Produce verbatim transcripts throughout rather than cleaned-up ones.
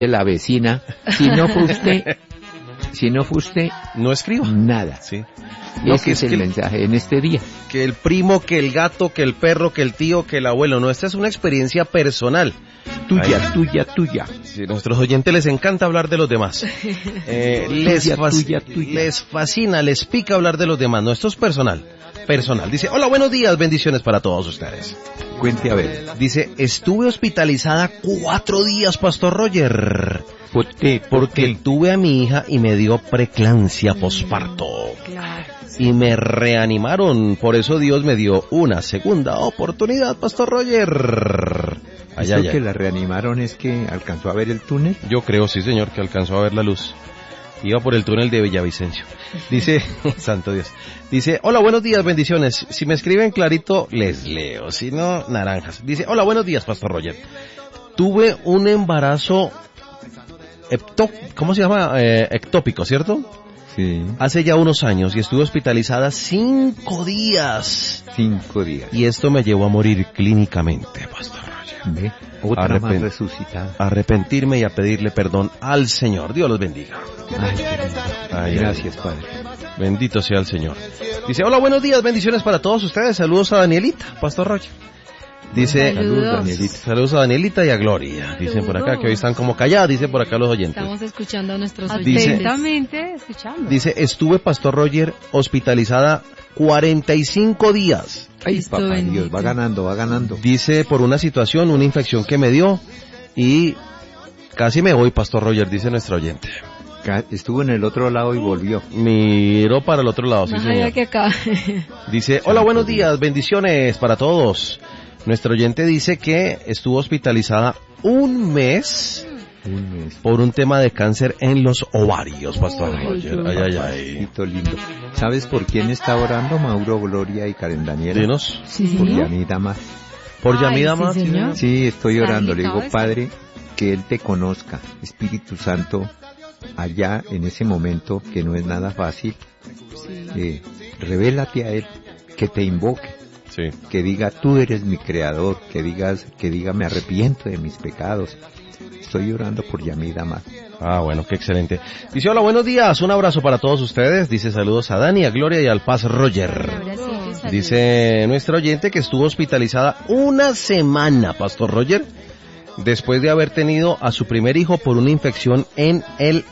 la vecina, si no fue usted, si no fue usted, no escribo. Nada. Sí. Y No, ese que es es el que- mensaje en este día. Que el primo, que el gato, que el perro, que el tío, que el abuelo. No, esta es una experiencia personal. Tuya, Ahí. tuya, tuya. Sí, a nuestros oyentes les encanta hablar de los demás. Eh, les, Tuya, fasc- tuya, tuya. les fascina, les pica hablar de los demás. No, esto es personal. Personal. Dice, hola, buenos días, bendiciones para todos ustedes. Cuente a ver. Dice, estuve hospitalizada cuatro días, Pastor Roger, ¿Por qué? porque tuve a mi hija y me dio preclampsia posparto. Claro. Y me reanimaron, por eso Dios me dio una segunda oportunidad, Pastor Roger. Ay, ¿Eso ay, que ay. la reanimaron es que alcanzó a ver el túnel? Yo creo, sí señor, que alcanzó a ver la luz. Iba por el túnel de Villavicencio. Dice, santo Dios. Dice, hola, buenos días, bendiciones. Si me escriben clarito, les leo. Si no, naranjas. Dice, hola, buenos días, Pastor Roger. Tuve un embarazo epto, ¿cómo se llama? Eh, ectópico, ¿cierto? Sí, Hace ya unos años y estuve hospitalizada cinco días. cinco días. Y esto me llevó a morir clínicamente, Pastor Roger. ¿Ve? Otra Arrepen- más resucitada. A arrepentirme y a pedirle perdón al Señor. Dios los bendiga. Ay, qué lindo. Ay, Gracias, Padre. Bendito sea el Señor. Dice, hola, buenos días, bendiciones para todos ustedes. Saludos a Danielita, Pastor Roger. Dice, Saludos. Danielita. saludos a Danielita y a Gloria. Dicen por acá que hoy están como calladas, dicen por acá los oyentes. Estamos escuchando a nuestros Dice- oyentes. Atentamente escuchando. Dice, estuve, Pastor Roger, hospitalizada cuarenta y cinco días. Ay, Cristo papá bendito. Dios, va ganando, va ganando. Dice, por una situación, una infección que me dio y casi me voy, Pastor Roger, dice nuestra oyente. Ca- Estuvo en el otro lado y volvió. Miró para el otro lado, sí Más señor. allá que acá. Dice, hola, buenos días, bendiciones para todos. Nuestro oyente dice que estuvo hospitalizada un mes Un mes. por un tema de cáncer en los ovarios, Pastor Ay, Roger. Dios. Ay, ay, ay. Papacito lindo. ¿Sabes por quién está orando Mauro, Gloria y Karen Daniela? Dinos, Sí, Por señor. Yamida más. por Ay, Yamida sí, más. señor. Sí, estoy orando. Le digo, Carlita, Padre, que Él te conozca. Espíritu Santo, allá en ese momento que no es nada fácil, eh, revélate a Él, que te invoque, Sí. que diga, tú eres mi creador, que digas, que diga, me arrepiento de mis pecados. Estoy orando por Yamida más. Ah, bueno, qué excelente. Dice, hola, buenos días, un abrazo para todos ustedes. Dice, saludos a Dani, a Gloria y al Paz Roger. Ahora sí que saludos. Dice nuestro oyente que estuvo hospitalizada una semana, Pastor Roger, después de haber tenido a su primer hijo por una infección en el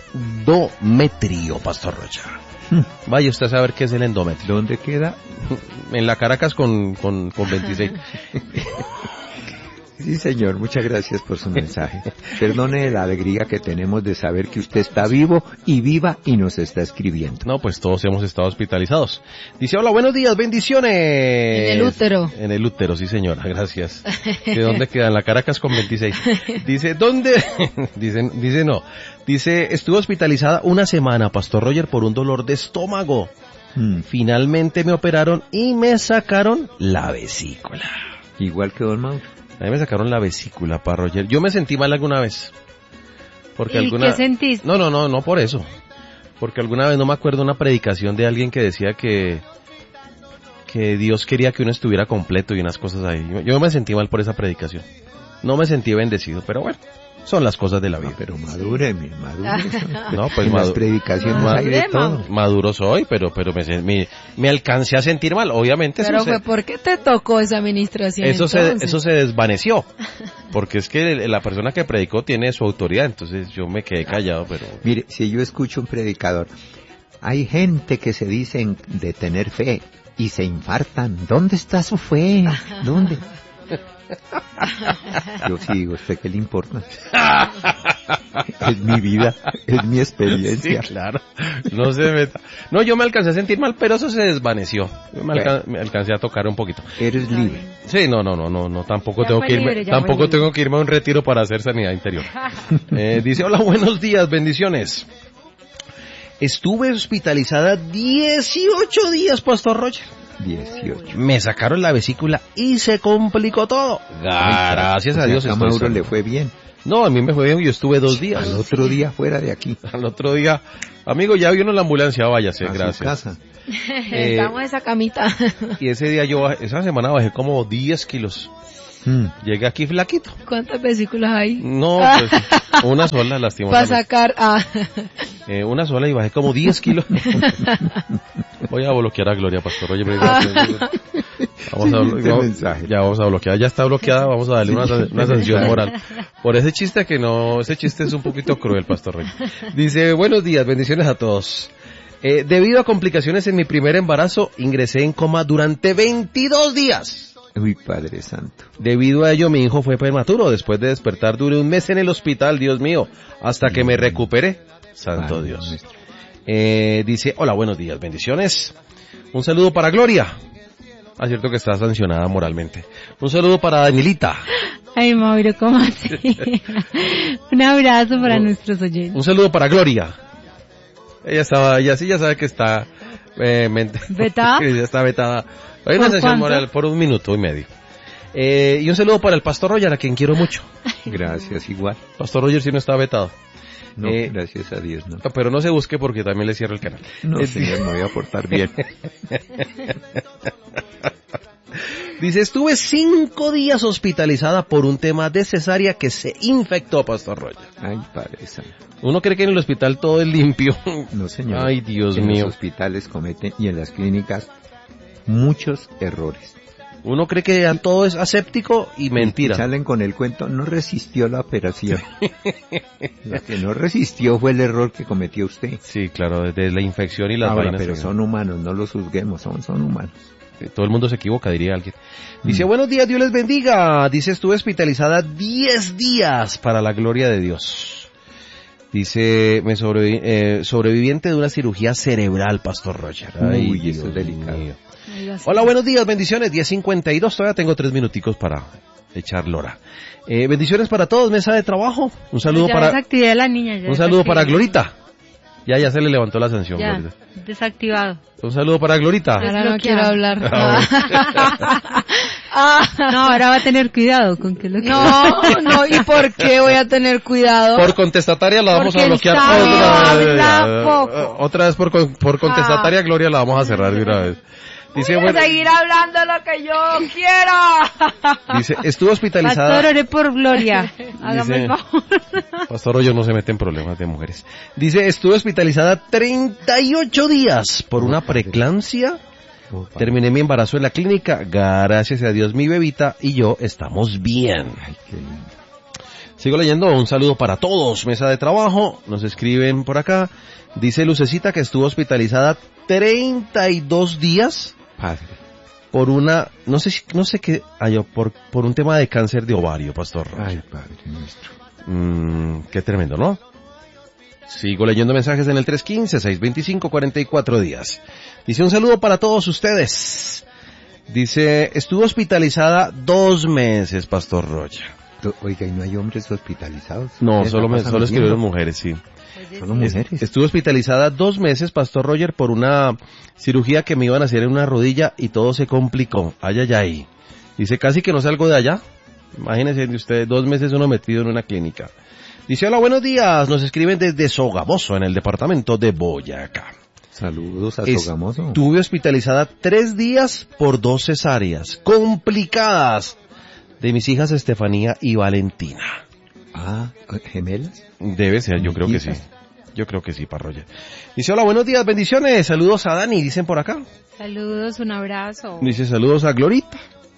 endometrio, Pastor Roger. Vaya usted a saber qué es el endometrio. ¿Dónde queda? En la Caracas con, con, con veintiséis. Sí, señor, muchas gracias por su mensaje. Perdone la alegría que tenemos de saber que usted está vivo y viva y nos está escribiendo. No, pues todos hemos estado hospitalizados. Dice, hola, buenos días, bendiciones. En el útero. En el útero, sí señora, gracias. ¿De dónde queda? En la Caracas con veintiséis. Dice, ¿dónde? dice, dice no. Dice, estuve hospitalizada una semana, Pastor Roger, por un dolor de estómago. Hmm, Finalmente me operaron y me sacaron la vesícula. Igual que don Mauro. A mí me sacaron la vesícula, Pastor Roger. Yo me sentí mal alguna vez. Porque ¿Y alguna... qué sentiste? No, no, no, no por eso. Porque alguna vez no me acuerdo una predicación de alguien que decía que que Dios quería que uno estuviera completo y unas cosas ahí. Yo, yo me sentí mal por esa predicación. No me sentí bendecido, pero bueno, son las cosas de la vida. Ah, pero madure, mi madure. No, pues En las madu- predicaciones Madure, hay de todo. maduro soy, pero pero me, me, me alcancé a sentir mal. Obviamente Pero eso, fue se, porque te tocó esa administración. eso, se, entonces. eso se desvaneció. Porque es que la persona que predicó tiene su autoridad, entonces yo me quedé callado, pero... Mire, si yo escucho un predicador, hay gente que se dicen de tener fe y se infartan. ¿Dónde está su fe? ¿Dónde? Yo sí digo, ¿usted qué le importa? Es mi vida, es mi experiencia. Sí, claro. No se meta. No, yo me alcancé a sentir mal, pero eso se desvaneció. Yo me, alca- me alcancé a tocar un poquito. Eres libre. Sí, no, no, no, no, no, tampoco Ya tengo fue que irme, libre, ya tampoco fue libre. tengo que irme a un retiro para hacer sanidad interior. Eh, dice, hola, buenos días, bendiciones. Estuve hospitalizada dieciocho días, Pastor Roger. dieciocho. Me sacaron la vesícula y se complicó todo. Gracias O a sea, Dios que a estoy Mauro sano. le fue bien. No, a mí me fue bien, yo estuve dos días. Al otro día fuera de aquí, Al otro día, amigo, ya vino la ambulancia, váyase, a gracias. su casa. Eh, Estamos en esa camita. Y ese día yo, bajé- esa semana bajé como diez kilos. Mm. Llegué aquí flaquito. ¿Cuántas vesículas hay? No, pues una sola, Para lastimosamente. sacar. Ah. Eh, una sola y bajé como diez kilos. Voy a bloquear a Gloria, Pastor Roger. Vamos a, Siguiente vamos- mensaje. ya vamos a bloquear. Ya está bloqueada, vamos a darle una, una sanción moral. Por ese chiste que no, ese chiste es un poquito cruel, Pastor Roger. Dice, buenos días, bendiciones a todos. Eh, debido a complicaciones en mi primer embarazo, ingresé en coma durante veintidós días. Uy, Padre Santo. Debido a ello, mi hijo fue prematuro. Después de despertar, duré un mes en el hospital, Dios mío, hasta que me recuperé. Santo Padre Dios. nuestro. Eh, dice, hola, buenos días, bendiciones. Un saludo para Gloria. Ah, cierto que está sancionada moralmente. Un saludo para Danielita. Ay, Mauro, ¿cómo así? Un abrazo para nuestros oyentes. Un saludo para Gloria. Ella estaba, ella sí ya sabe que está eh, mente, ¿Vetada? ya está vetada. Hay una ¿Por sanción cuánto? moral por un minuto y medio. Eh, y un saludo para el Pastor Roger, a quien quiero mucho. Gracias, igual. Pastor Roger sí no está vetado. No, Eh, gracias a Dios, no. Pero no se busque porque también le cierro el canal. No, Eh, señor, me voy a portar bien. Dice, estuve cinco días hospitalizada por un tema de cesárea que se infectó, Pastor Roger. Ay, Padre Santo. Uno cree que en el hospital todo es limpio. No, señor. Ay, Dios en mío. los hospitales cometen y en las clínicas muchos errores. Uno cree que ya todo es aséptico y mentira. Y salen con el cuento, no resistió la operación. Lo que no resistió fue el error que cometió usted. Sí, claro, desde la infección y las Ahora, vainas. pero señor. son humanos, no los juzguemos, son, son humanos. Todo el mundo se equivoca, diría alguien. Dice, Mm. buenos días, Dios les bendiga. Dice, estuve hospitalizada diez días para la gloria de Dios. Dice, me sobrevi- eh, sobreviviente de una cirugía cerebral, Pastor Roger. Ay, Uy, eso es Dios delicado. mío. Oiga, sí. Hola, buenos días, bendiciones, diez cincuenta y dos, todavía tengo tres minuticos para echar lora. Eh, bendiciones para todos, mesa de trabajo. Un saludo Ya para, desactivé a la niña. ya un saludo para desactivé. Glorita. Ya, ya se le levantó la sanción, Ya, Glorita. desactivado. Un saludo para Glorita. Ahora no Desbloqueado. quiero hablar. Ah, No, ahora va a tener cuidado con que lo que... No, no, ¿y por qué voy a tener cuidado? Por contestataria la vamos Porque a bloquear. el sabio Otra vez, habla poco. Otra vez por, con- por contestataria, Gloria, la vamos a cerrar de una vez. Dice, Voy a bueno, seguir hablando lo que yo quiera. dice, estuvo Pastor, hospitalizada. oré por Gloria. Hágame Dice- el favor. Pastor Rollo no se mete en problemas de mujeres. Dice, estuve hospitalizada treinta y ocho días por una preeclampsia. Oh, Padre. Terminé mi embarazo en la clínica. Gracias a Dios, mi bebita y yo estamos bien. Ay, qué lindo. Sigo leyendo, un saludo para todos, mesa de trabajo, nos escriben por acá, dice Lucecita que estuvo hospitalizada treinta y dos días Padre. por una, no sé, si- no sé qué, ay, por, por un tema de cáncer de ovario, Pastor. Ay, Padre nuestro. Mm, qué tremendo, ¿no? Sigo leyendo mensajes en el tres uno cinco, seis dos cinco, cuatro cuatro días. Dice un saludo para todos ustedes. Dice, estuvo hospitalizada dos meses, Pastor Rocha. To- Oiga, ¿y no hay hombres hospitalizados? No, ¿Qué solo, está me, solo pasando? escribieron mujeres, sí. Solo mujeres. Estuve hospitalizada dos meses, Pastor Roger, por una cirugía que me iban a hacer en una rodilla y todo se complicó. Ay, ay, ay. Dice, casi que no salgo de allá. Imagínense de ustedes, dos meses uno metido en una clínica. Dice, hola, buenos días. Nos escriben desde Sogamoso, en el departamento de Boyacá. Saludos a Es- Sogamoso. Estuve hospitalizada tres días por dos cesáreas complicadas de mis hijas Estefanía y Valentina. Ah, ¿gemelas? Debe ser, yo creo que sí. Hijas. Yo creo que sí, Parroya. Dice, hola, buenos días, bendiciones. Saludos a Dani, dicen por acá. Saludos, un abrazo. Dice, saludos a Glorita.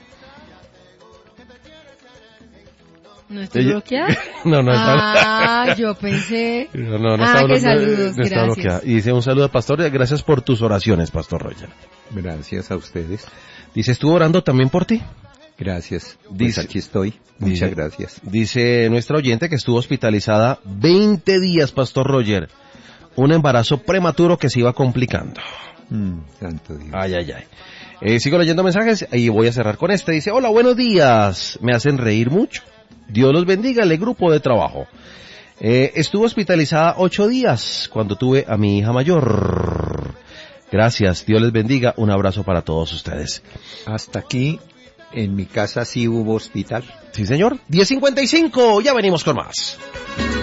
¿No estoy Ella- bloqueada? No, no está. Ah, yo pensé. No, no, no Ah, está que bloqueada, saludos, no está gracias. bloqueada. Y dice, un saludo al pastor, gracias por tus oraciones, Pastor Roger. Gracias a ustedes. Dice, estuvo orando también por ti. Gracias. Pues Dice- aquí estoy. Muchas dice- gracias. Dice nuestra oyente que estuvo hospitalizada veinte días, Pastor Roger. Un embarazo prematuro que se iba complicando. Mm, santo Dios. Ay, ay, ay. Eh, sigo leyendo mensajes y voy a cerrar con este. Dice, hola, buenos días. Me hacen reír mucho. Dios los bendiga, el grupo de trabajo. Eh, estuve hospitalizada ocho días cuando tuve a mi hija mayor. Gracias, Dios les bendiga. Un abrazo para todos ustedes. Hasta aquí, en mi casa sí hubo hospital. Sí, señor. diez cincuenta y cinco, ya venimos con más.